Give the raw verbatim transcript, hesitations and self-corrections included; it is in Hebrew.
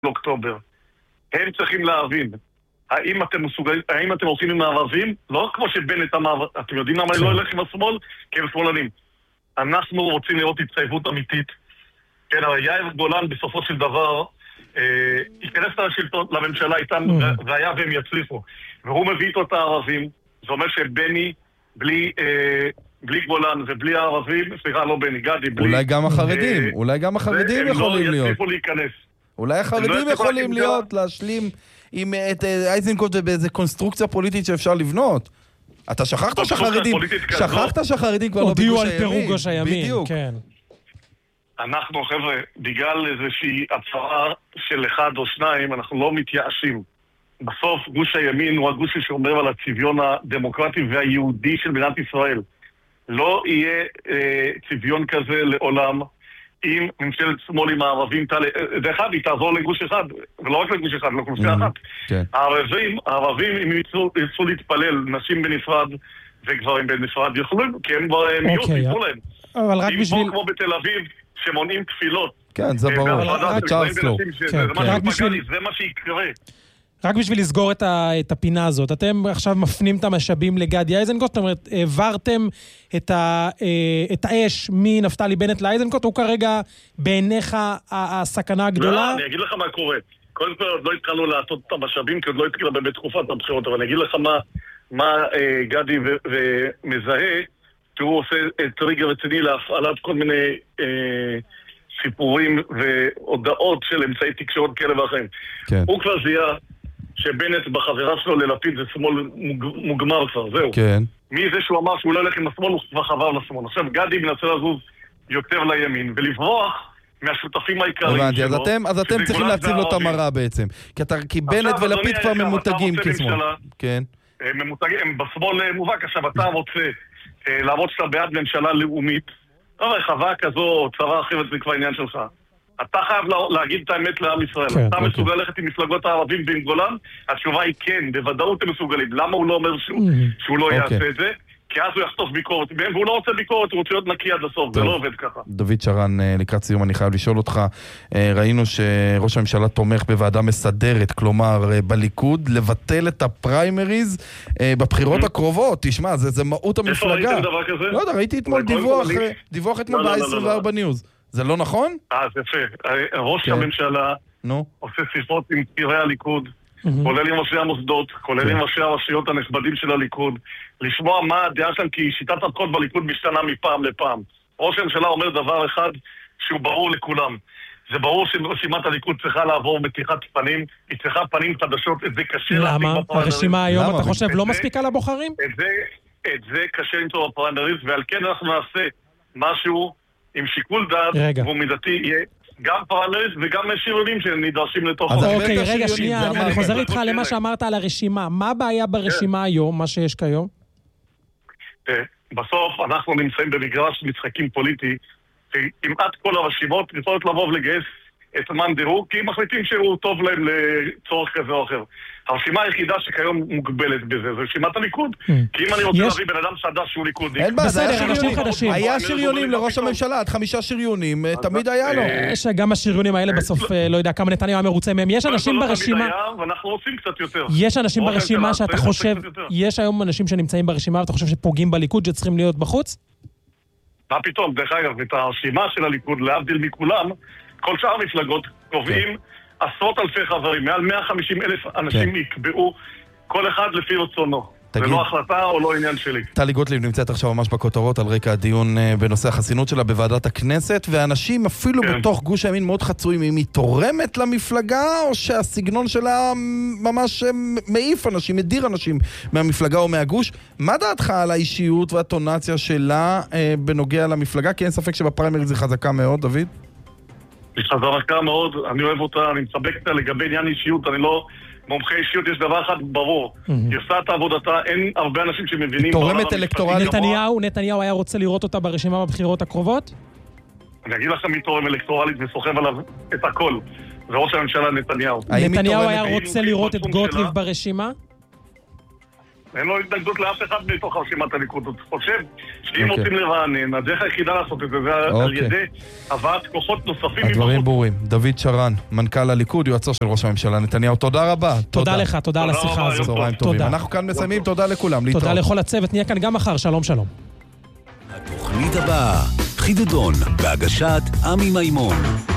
באוקטובר. הם צריכים להבין, האם אתם מסוגלים, האם אתם עושים עם הערבים? לא כמו שבנט אמר, אתם יודעים למה אני לא אלך עם השמאל? כי הם שמאלנים. אנחנו רוצים לראות התחייבות אמיתית. כן, אבל יאיר גולן בסופו של דבר ייכנס לשלטון, לממשלה איתם, והיה והם יצליחו. והוא מביא איתו את הערבים, זה אומר שבני, בלי, בלי גולן ובלי הערבים, סליחה, לא בני, גדי, בלי... אולי גם החרדים, אולי גם החרדים יכולים להיות. הם לא יצליחו להיכנס. אולי החרדים יכולים להיות, להשלים עם איזנקוט באיזה קונסטרוקציה פוליטית שאפשר לבנות. אתה שכחת שהחרדים, שכחת שהחרדים כבר לא הודיעו על פירוק גוש הימין, כן. אנחנו, חבר'ה, בגלל איזושהי הצהרה של אחד או שניים, אנחנו לא מתייאשים. בסוף גוש הימין הוא הגוש ששומר על הצביון הדמוקרטי והיהודי של מדינת ישראל. לא יהיה אה, צביון כזה לעולם אם ממשלת שמאל עם הערבים, זה אחד, היא תעזור לגוש אחד, ולא רק לגוש אחד, לאוכלוסייה אחת. הערבים, הערבים, אם ירצו להתפלל, נשים בנפרד וגברים בנפרד, יוכלו, כי הם מיעוט, יתנו להם. אבל רק בשביל... אם פה כמו בתל אביב, שמונעים תפילות. כן, זה ברור. זה מה שיקרה. רק בשביל לסגור את, ה, את הפינה הזאת, אתם עכשיו מפנים את המשאבים לגדי איזנקוט, זאת אומרת, העברתם את, ה, את האש מנפתלי בנט לאיזנקוט, הוא כרגע בעיניך הסכנה הגדולה? לא, אני אגיד לך מה קורה. קודם כל, עוד לא התחלנו לעשות את המשאבים, כי עוד לא התחילה באמת תקופת הבחירות, אבל אני אגיד לך מה, מה אה, גדי ו, ומזהה, שהוא עושה טריגר רציני להפעלת כל מיני אה, סיפורים והודעות של אמצעי תקשורת כאלה ואחרים. כן. הוא כבר זיהה שבנט בחברה שלו ללפיד זה שמאל מוגמר כבר, זהו. כן. מי זה שהוא אמר שהוא לא הולך עם השמאל, הוא כבר חבר לשמאל. עכשיו גדי מנסה לזוז יותר לימין, ולברוח מהשותפים העיקריים שלו. הבנתי, אז אתם, אז אתם צריכים להציב לו את המראה בעצם. כי, אתה, כי בנט ולפיד כבר ממותגים כשמאל. כן. הם ממותגים, הם בשמאל מובהק. עכשיו אתה רוצה לעמוד שאתה בעד ממשלה לאומית, לא רחבה כזו, צרה אחרת, זה כבר עניין שלך. אתה חייב להגיד את האמת לעם ישראל. כן, אתה okay. מסוגל ללכת עם מפלגות הערבים ועם גולן? התשובה היא כן, בוודאות הם מסוגלים. למה הוא לא אומר שהוא, mm-hmm. שהוא לא okay. יעשה את זה? כי אז הוא יחטוף ביקורת. והוא לא רוצה ביקורת, הוא רוצה להיות נקי עד הסוף. זה לא עובד ככה. דוד שרן, לקראת סיום אני חייב לשאול אותך, ראינו שראש הממשלה תומך בוועדה מסדרת, כלומר בליכוד, לבטל את הפריימריז בבחירות הקרובות. תשמע, זה, זה מהות המפלגה. איפה ראיתם דבר כזה? לא יודע, ראיתי אתמול דיווח, דיווח אתמול ב-עשרים וארבע ניוז. זה לא נכון? אה, זה יפה. ראש הממשלה עושה שיחות עם צירי הליכוד, כולל עם ראשי המוסדות, כולל עם ראשי הרשויות הנכבדים של הליכוד, לשמוע מה הדעה שלהם, כי שיטת הקוד בליכוד משתנה מפעם לפעם. ראש הממשלה אומר דבר אחד שהוא ברור לכולם. זה ברור שרשימת הליכוד צריכה לעבור מתיחת פנים, היא צריכה פנים חדשות, את זה קשה... למה? הרשימה היום, אתה חושב, לא מספיקה לבוחרים? את זה קשה למצוא בפריימריז, ועל כן אנחנו נעשה משהו עם שיקול דעת, והוא מידתי יהיה גם פריימריז וגם שריונים שנדרשים לתוך... אוקיי, רגע, שנייה, אני חוזר איתך למה שאמרת על הרשימה. מה הבעיה ברשימה היום, מה שיש כיום? בסוף אנחנו נמצאים במגרש משחקים פוליטי, כמעט כל הרשימות יכולות לבוא ולגייס את מאן דהוא, כי הם מחליטים שהוא טוב להם לצורך כזה או אחר. הרשימה היחידה שכיום מוגבלת בזה, זה רשימת הליכוד. כי אם אני רוצה להביא בן אדם חדש שהוא ליכודי... אין בעיה, זה היה שריונים. היה שריונים לראש הממשלה, עד חמישה שריונים, תמיד היה לו. יש גם השריונים האלה בסוף, לא יודע כמה נתניהו היה מרוצה מהם. יש אנשים ברשימה... ואנחנו רוצים קצת יותר. יש אנשים ברשימה שאתה חושב... יש היום אנשים שנמצאים ברשימה, ואתה חושב שפוגעים בליכוד שצריכים להיות בחוץ? מה פתאום? דרך אגב, את הרשימה של הליכוד, להבדיל מכולם, כל שאר המפלגות קובעים עשרות אלפי חברים, מעל מאה וחמישים אלף אנשים יקבעו כל אחד לפי רצונו. זה לא החלטה או לא עניין שלי. טלי גוטליב נמצאת עכשיו ממש בכותרות על רקע הדיון בנושא החסינות שלה בוועדת הכנסת, ואנשים אפילו בתוך גוש הימין מאוד חצויים, אם היא תורמת למפלגה או שהסגנון שלה ממש מעיף אנשים, מדיר אנשים מהמפלגה או מהגוש. מה דעתך על האישיות והטונציה שלה בנוגע למפלגה? כי אין ספק שבפריימריז היא חזקה מאוד, דוד? היא חזקה מאוד, אני אוהב אותה, אני מצבק אותה לגבי עניין אישיות, אני לא... מומחי אישיות, יש דבר אחד ברור. היא עושה את עבודתה, אין הרבה אנשים שמבינים... היא תורמת אלקטורלית. נתניהו, נתניהו היה רוצה לראות אותה ברשימה בבחירות הקרובות? אני אגיד לכם מי תורם אלקטורלית וסוחב עליו את הכל. זה ראש הממשלה נתניהו. נתניהו היה רוצה לראות את גוטליב ברשימה? אין לו התנגדות לאף אחד מתוך רשימת הליכוד. הוא חושב שאם רוצים לרענן, הדרך היחידה לעשות את זה, זה על ידי הבאת כוחות נוספים. הדברים ברורים. דוד שרן, מנכ"ל הליכוד, יועצו של ראש הממשלה נתניהו. תודה רבה. תודה לך, תודה על השיחה הזאת. צהריים טובים. אנחנו כאן מסיימים, תודה לכולם. תודה לכל הצוות, נהיה כאן גם מחר. שלום שלום. התוכנית הבאה, חידודון, בהגשת עמי מימון.